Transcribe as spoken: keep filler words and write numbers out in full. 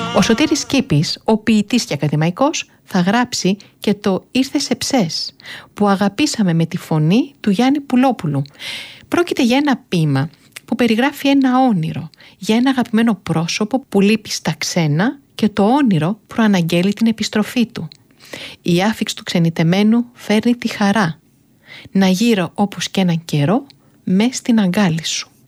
Ο Σωτήρης Κήπης, ο ποιητής και ακαδημαϊκός, θα γράψει και το «Ήρθε σε ψες» που αγαπήσαμε με τη φωνή του Γιάννη Πουλόπουλου. Πρόκειται για ένα ποίημα που περιγράφει ένα όνειρο για ένα αγαπημένο πρόσωπο που λείπει στα ξένα και το όνειρο προαναγγέλει την επιστροφή του. Η άφιξη του ξενιτεμένου φέρνει τη χαρά. Να γύρω όπως και έναν καιρό μες στην αγκάλη σου.